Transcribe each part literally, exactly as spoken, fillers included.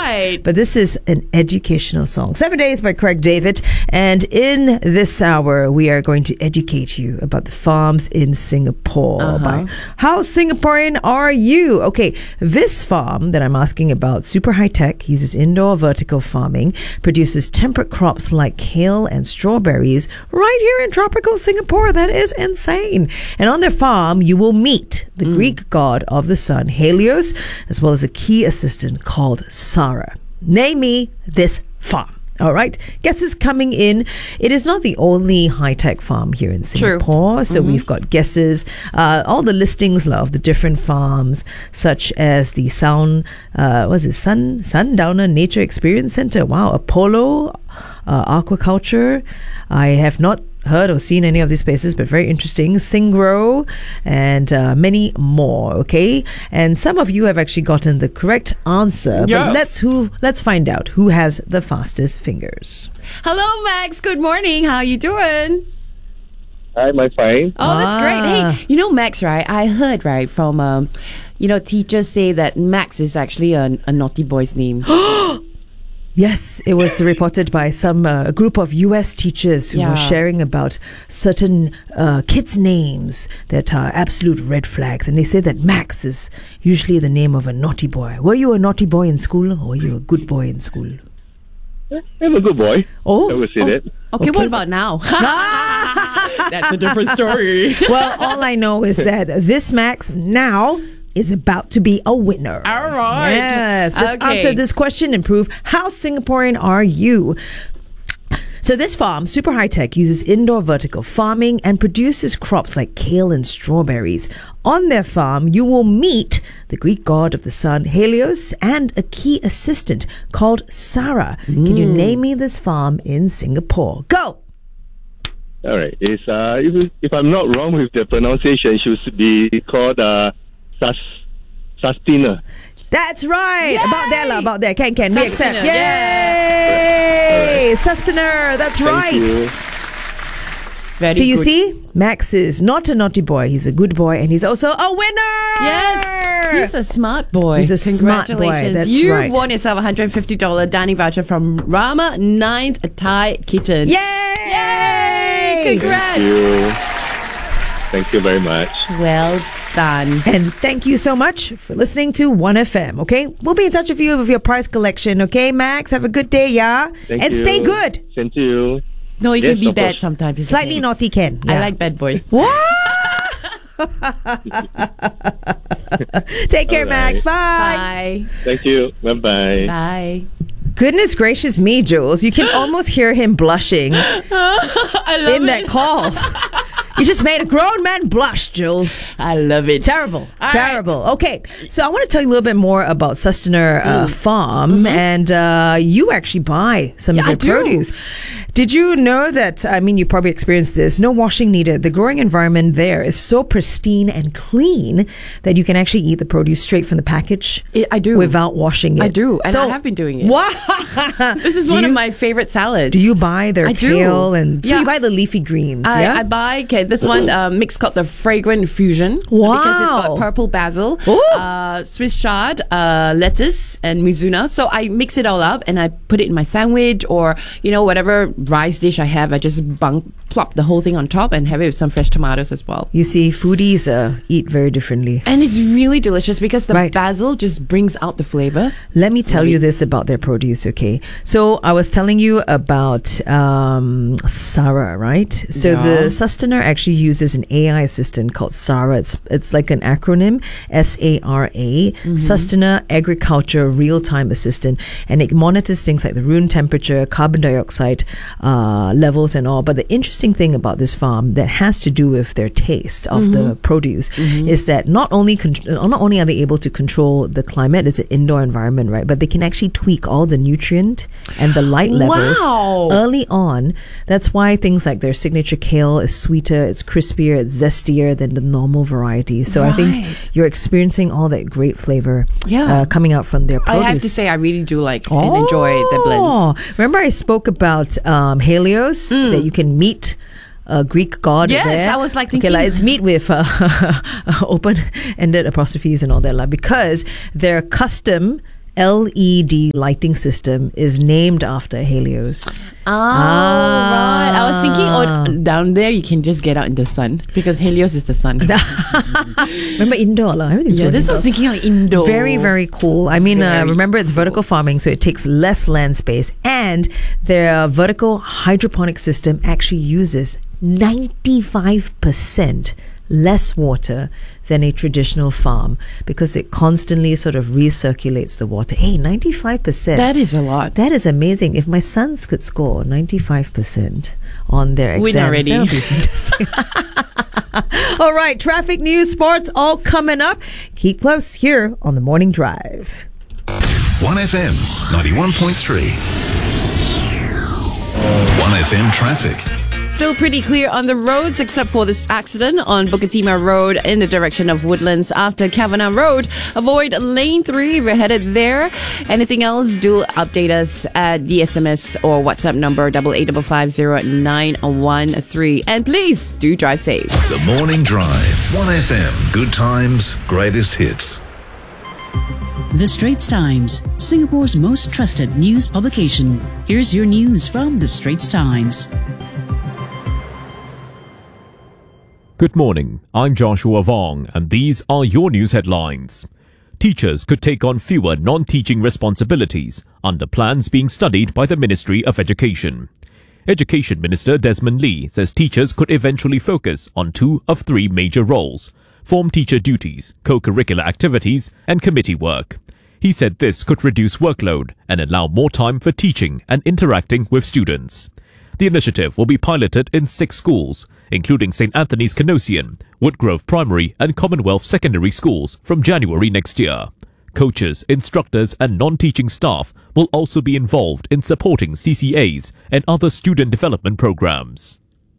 right. But this is an educational song. Seven Days by Craig David. And in this hour, we are going to educate you about the farms in Singapore. Uh-huh. By how Singaporean are you? Okay, this farm that I'm asking about, super high tech, uses indoor vertical farming, produces temperate crops like kale and strawberries right here in tropical Singapore. That is insane. And on their farm, you will meet the mm. Greek god of the sun, Helios, as well as a key assistant called Sarah. Name me this farm. All right. Guesses coming in. It is not the only high-tech farm here in Singapore. True. So mm-hmm. we've got guesses. Uh, all the listings of the different farms, such as the Sound, uh, what is it? Sun, Sundowner Nature Experience Center. Wow. Apollo, uh, Aquaculture. I have not heard or seen any of these places, but very interesting. Singro and uh, many more. Okay, and some of you have actually gotten the correct answer. Yes. But let's who let's find out who has the fastest fingers. Hello, Max. Good morning. How you doing? Hi, my fine. Oh, that's Ah. great. Hey, you know, Max, right? I heard right from um, you know, teachers say that Max is actually a, a naughty boy's name. Yes, it was reported by some uh, a group of U S teachers who Yeah. were sharing about certain uh, kids' names that are absolute red flags. And they say that Max is usually the name of a naughty boy. Were you a naughty boy in school, or were you a good boy in school? I'm a good boy. Oh, I would say oh. that. Okay, Okay. what about now? That's a different story. Well, all I know is that this Max now is about to be a winner. All right. Yes. Just Okay. answer this question and prove how Singaporean are you. So this farm, super high tech, uses indoor vertical farming and produces crops like kale and strawberries. On their farm, you will meet the Greek god of the sun, Helios, and a key assistant called Sarah. Mm. Can you name me this farm in Singapore? Go! All right. It's, uh, if, if I'm not wrong with the pronunciation, it should be called uh, Sus, Sustina. That's right. Yay! About that, lah, about that. Can, can. We accept. Sustainer, Yay! yeah. Sustainer. That's Thank right. you. Very So you good. see, Max is not a naughty boy. He's a good boy, and he's also a winner. Yes, he's a smart boy. He's a smart boy, Congratulations. that's You've right. won yourself a one hundred fifty dollars dining voucher from Rama Ninth Thai Kitchen. Yay! Yay! Congrats! Thank you. Thank you very much. Well done. And thank you so much for listening to one F M, okay? We'll be in touch with you with your prize collection, okay, Max? Have a good day, yeah? Thank and you. stay good. Same to you. No, you Yes, can be of bad course. sometimes. It's Slightly okay. naughty, Ken. I Yeah. like bad boys. What? Take care, All Max. right. Bye. Bye. Thank you. Bye-bye. Bye. Goodness gracious me, Jules. You can almost hear him blushing I love in it. that call. You just made a grown man blush, Jules. I love it. Terrible. All Terrible. Okay. So I want to tell you a little bit more about Sustainer uh, Mm. Farm. Mm-hmm. And uh, you actually buy some Yeah, of I their do. produce. Did you know that, I mean, you probably experienced this, no washing needed. The growing environment there is so pristine and clean that you can actually eat the produce straight from the package I- I do. without washing it. I do, and So- I have been doing it. Wow. This is Do one you- of my favorite salads. Do you buy their I do. kale? And so Yeah. you buy the leafy greens, I, yeah? I buy okay, this one uh, mix called the Fragrant Fusion. Wow. Because it's got purple basil, Ooh. uh, Swiss chard, uh, lettuce, and mizuna. So I mix it all up and I put it in my sandwich or, you know, whatever rice dish I have. I just bunk, plop the whole thing on top and have it with some fresh tomatoes as well. You see, foodies uh, eat very differently. And it's really delicious because the Right. basil just brings out the flavor. Let me tell you this about their produce, okay? So I was telling you about um, Sarah, right? So Yeah. the Sustainer actually uses an A I assistant called Sarah. It's it's like an acronym, S A R A, Sustainer Agriculture Real-Time Assistant, and it monitors things like the room temperature, carbon dioxide uh, levels, and all. But the interesting thing about this farm that has to do with their taste of the produce is that not only con- not only are they able to control the climate, it's an indoor environment, right? But they can actually tweak all the nutrient and the light levels Wow. early on. That's why things like their signature kale is sweeter, it's crispier, it's zestier than the normal variety. So I Right. think you're experiencing all that great flavor Yeah. uh, coming out from their I produce. have to say, I really do like and enjoy the blends. Oh, remember I spoke about um, Helios, that you can meet a Greek god Yes, there? I was like okay, thinking- like, it's meet with uh, open-ended apostrophes and all that, like, because their custom L E D lighting system is named after Helios. Oh, right. I was thinking, oh, down there you can just get out in the sun because Helios is the sun. Remember indoor lah? Yeah, this I was thinking like indoor. Very, very cool. I mean, uh, remember it's vertical farming, so it takes less land space, and their vertical hydroponic system actually uses ninety-five percent less water than a traditional farm because it constantly sort of recirculates the water. Hey, ninety-five percent. That is a lot. That is amazing. If my sons could score ninety-five percent on their exams, win already. That would be fantastic. All right, traffic, news, sports, all coming up. Keep close here on The Morning Drive. one F M ninety-one point three. one F M traffic. Still pretty clear on the roads except for this accident on Bukit Timah Road in the direction of Woodlands after Kavanagh Road. Avoid lane three if you're headed there. Anything else, do update us at the S M S or WhatsApp number double eight five five zero nine one three. And please do drive safe. The Morning Drive. one F M. Good times, greatest hits. The Straits Times, Singapore's most trusted news publication. Here's your news from The Straits Times. Good morning, I'm Joshua Vong, and these are your news headlines. Teachers could take on fewer non-teaching responsibilities under plans being studied by the Ministry of Education. Education Minister Desmond Lee says teachers could eventually focus on two of three major roles: form teacher duties, co-curricular activities, and committee work. He said this could reduce workload and allow more time for teaching and interacting with students. The initiative will be piloted in six schools, including Saint Anthony's Canossian, Woodgrove Primary and Commonwealth Secondary Schools from January next year. Coaches, instructors and non-teaching staff will also be involved in supporting C C As and other student development programs.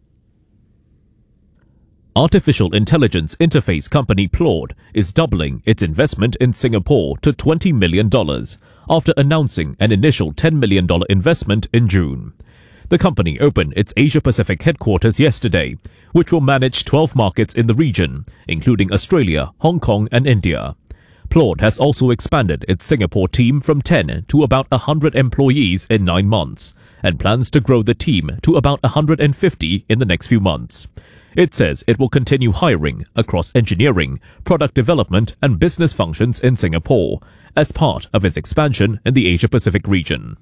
Artificial intelligence interface company Plord is doubling its investment in Singapore to twenty million dollars after announcing an initial ten million dollars investment in June. The company opened its Asia-Pacific headquarters yesterday, which will manage twelve markets in the region, including Australia, Hong Kong and India. Plord has also expanded its Singapore team from ten to about one hundred employees in nine months, and plans to grow the team to about one hundred fifty in the next few months. It says it will continue hiring across engineering, product development and business functions in Singapore as part of its expansion in the Asia-Pacific region.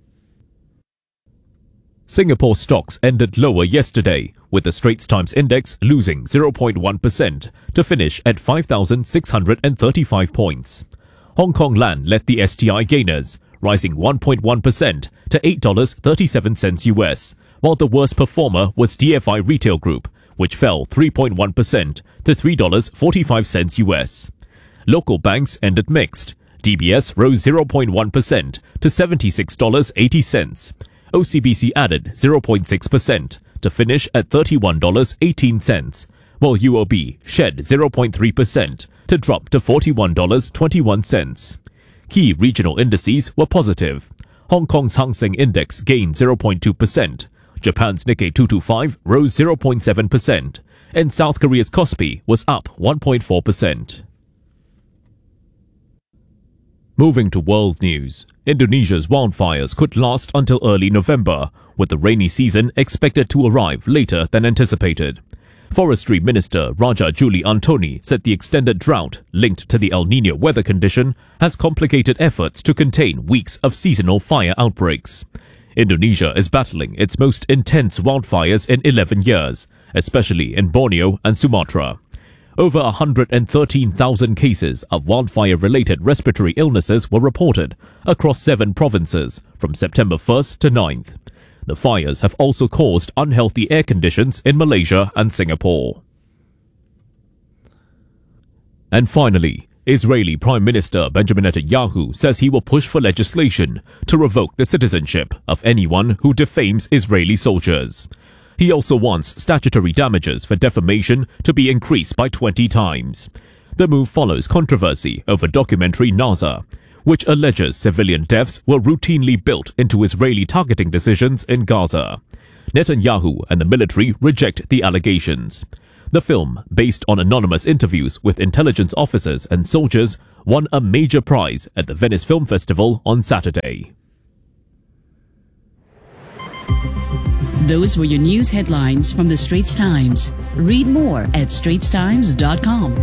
Singapore stocks ended lower yesterday, with the Straits Times Index losing zero point one percent to finish at five thousand six hundred thirty-five points. Hong Kong Land led the S T I gainers, rising one point one percent to eight dollars and thirty-seven cents U S, while the worst performer was D F I Retail Group, which fell three point one percent to three dollars and forty-five cents U S. Local banks ended mixed. D B S rose zero point one percent to seventy-six dollars and eighty cents. O C B C added zero point six percent to finish at thirty-one dollars and eighteen cents, while U O B shed zero point three percent to drop to forty-one dollars and twenty-one cents. Key regional indices were positive. Hong Kong's Hang Seng Index gained zero point two percent, Japan's Nikkei two twenty-five rose zero point seven percent, and South Korea's Kospi was up one point four percent. Moving to world news, Indonesia's wildfires could last until early November, with the rainy season expected to arrive later than anticipated. Forestry Minister Raja Juli Antoni said the extended drought, linked to the El Niño weather condition, has complicated efforts to contain weeks of seasonal fire outbreaks. Indonesia is battling its most intense wildfires in eleven years, especially in Borneo and Sumatra. Over one hundred thirteen thousand cases of wildfire-related respiratory illnesses were reported across seven provinces from September first to ninth. The fires have also caused unhealthy air conditions in Malaysia and Singapore. And finally, Israeli Prime Minister Benjamin Netanyahu says he will push for legislation to revoke the citizenship of anyone who defames Israeli soldiers. He also wants statutory damages for defamation to be increased by twenty times. The move follows controversy over documentary Nazar, which alleges civilian deaths were routinely built into Israeli targeting decisions in Gaza. Netanyahu and the military reject the allegations. The film, based on anonymous interviews with intelligence officers and soldiers, won a major prize at the Venice Film Festival on Saturday. Those were your news headlines from the Straits Times. Read more at straits times dot com.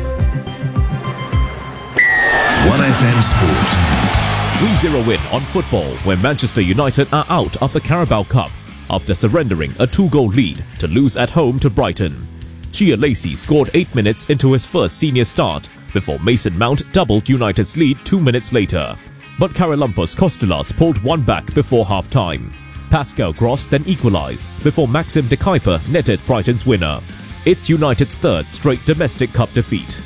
one F M Sport. three zero win on football where Manchester United are out of the Carabao Cup after surrendering a two-goal lead to lose at home to Brighton. Chia Lacey scored eight minutes into his first senior start before Mason Mount doubled United's lead two minutes later. But Karalumpus Kostulas pulled one back before half-time. Pascal Gross then equalised before Maxim de Kuyper netted Brighton's winner. It's United's third straight domestic cup defeat.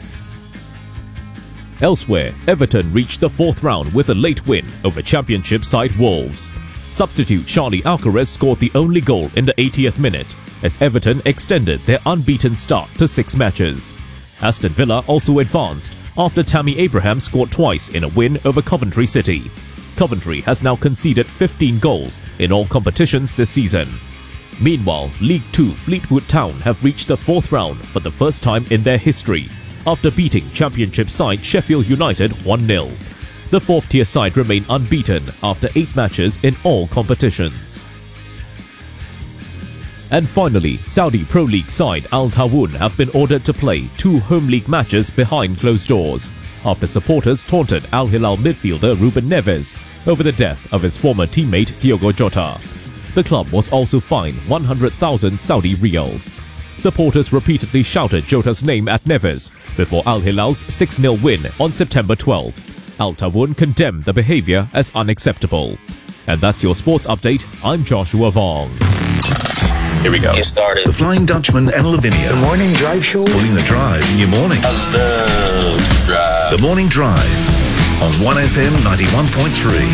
Elsewhere, Everton reached the fourth round with a late win over Championship side Wolves. Substitute Charlie Alcaraz scored the only goal in the eightieth minute as Everton extended their unbeaten start to six matches. Aston Villa also advanced after Tammy Abraham scored twice in a win over Coventry City. Coventry has now conceded fifteen goals in all competitions this season. Meanwhile, League Two Fleetwood Town have reached the fourth round for the first time in their history after beating Championship side Sheffield United one nil. The fourth-tier side remain unbeaten after eight matches in all competitions. And finally, Saudi Pro League side Al Tawun have been ordered to play two home league matches behind closed doors after supporters taunted Al Hilal midfielder Ruben Neves over the death of his former teammate Diogo Jota. The club was also fined one hundred thousand Saudi riyals. Supporters repeatedly shouted Jota's name at Neves before Al Hilal's six nil win on September twelfth. Al Tawun condemned the behaviour as unacceptable. And that's your sports update. I'm Joshua Vong. Here we go. It started. The Flying Dutchman and Lavinia. The morning drive show. Putting the drive in your mornings. I love to drive. The Morning Drive on one F M ninety-one point three.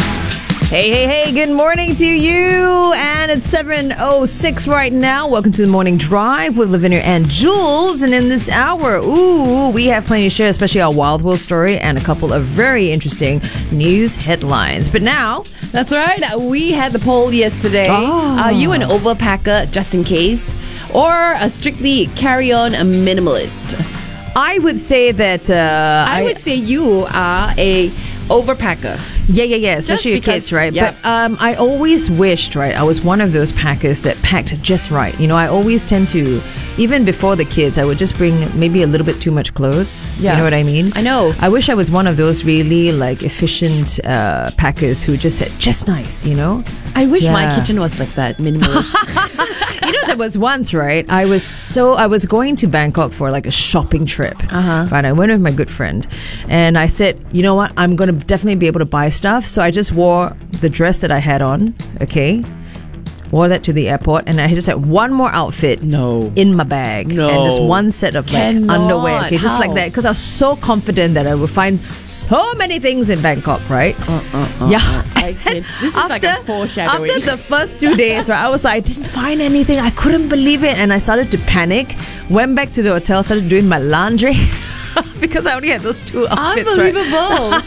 Hey, hey, hey, good morning to you. And it's seven oh six right now. Welcome to the Morning Drive with Lavinia and Jules. And in this hour, ooh, we have plenty to share, especially our Wild World story and a couple of very interesting news headlines. But now, That's right. We had the poll yesterday. Oh. Are you an overpacker just in case? Or a strictly carry-on minimalist? I would say that... Uh, I, would say you are a overpacker. Yeah, yeah, yeah. Especially your because- kids, right? yeah. But um, I always wished, right? I was one of those packers that packed just right. You know, I always tend to, even before the kids, I would just bring maybe a little bit too much clothes. Yeah. You know what I mean? I know. I wish I was one of those really like efficient uh, packers who just said, just nice, you know? I wish my Yeah. kitchen was like that, minimalist. You know, there was once, right? I was so I was going to Bangkok for like a shopping trip. Uh-huh. Right, I went with my good friend, and I said, you know what? I'm gonna definitely be able to buy stuff. So I just wore the dress that I had on. Okay, wore that to the airport, and I just had one more outfit. No. in my bag. No. and just one set of like Cannot. underwear. Okay, just like How? that, because I was so confident that I would find so many things in Bangkok. Right? Uh, uh, uh, Yeah. uh. I can't- this is like a foreshadowing. After the first two days, right, I was like, I didn't find anything. I couldn't believe it. And I started to panic. Went back to the hotel, started doing my laundry. Because I only had those two outfits, right? Unbelievable.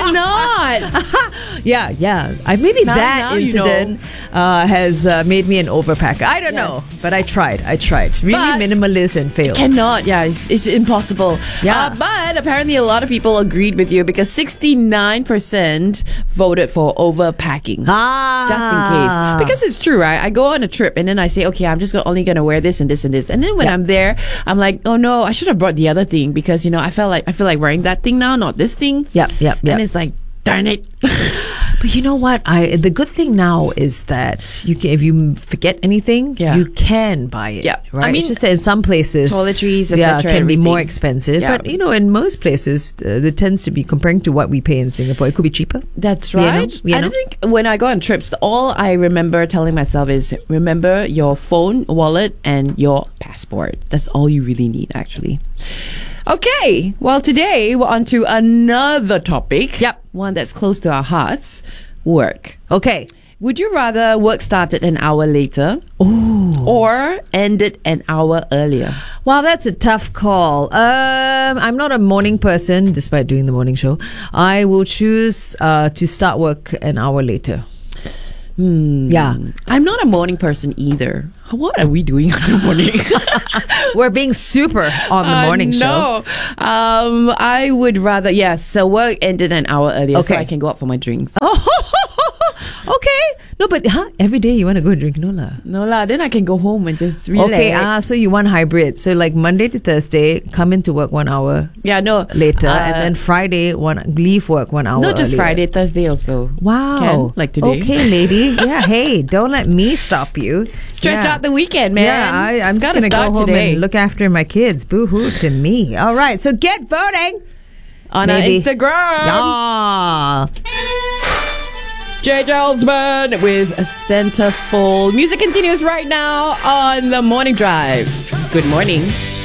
Cannot. Yeah, yeah. I, maybe Now- that now you incident uh, has uh, made me an overpacker. I don't Yes. know. But I tried. I tried. Really But- minimalist and failed. Cannot. Yeah, it's, it's impossible. Yeah. Uh, but apparently a lot of people agreed with you because sixty-nine percent voted for overpacking. Ah. Just in case. Because it's true, right? I go on a trip and then I say, okay, I'm just gonna, only going to wear this and this and this. And then when Yeah. I'm there, I'm like, oh no, I should have brought the other thing because, you know, I felt like, I feel like wearing that thing now, not this thing. Yep, yep, yep. And it's like, darn it. But you know what? I the good thing now is that you can, if you forget anything, Yeah. you can buy it. Yeah. Right. I mean, it's just that in some places, toiletries, et yeah, cetera, can be more everything. expensive. Yeah. But you know, in most places, uh, it tends to be comparing to what we pay in Singapore. It could be cheaper. That's You know? right. You I know? don't think when I go on trips, all I remember telling myself is remember your phone, wallet, and your passport. That's all you really need, actually. Okay, well, today we're on to another topic. Yep. One that's close to our hearts work. Okay. Would you rather work started an hour later or ended an hour earlier? Wow, that's a tough call. Um, I'm not a morning person, despite doing the morning show. I will choose uh, to start work an hour later. Hmm. Yeah. I'm not a morning person either. What are we doing in the morning? We're being super on the morning uh, show. No, um, I would rather yes. So work ended an hour earlier, so Okay. I can go out for my drinks. Okay. No, but huh? Every day you want to go drink? No lah. No lah, then I can go home and just relax. Okay, ah, so you want hybrid. So like Monday to Thursday, come into work one hour yeah, no. later, uh, and then Friday, one leave work one hour not just earlier. Friday, Thursday also. Wow. Can, like today. Okay, lady. Yeah, hey, don't let me stop you. Stretch Yeah. out the weekend, man. Yeah, I, I'm It's just gotta going to go start home today. and look after my kids. Boo-hoo to me. All right, so get voting. on our Maybe. Instagram. Yeah. J J Osman with a centerfold. Music continues right now on the Morning Drive. Good morning.